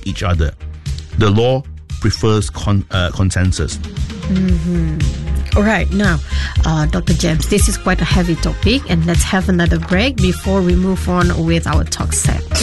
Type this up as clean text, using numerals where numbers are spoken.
each other. The law prefers consensus. All right, now, Dr. James, this is quite a heavy topic, and let's have another break before we move on with our talk set.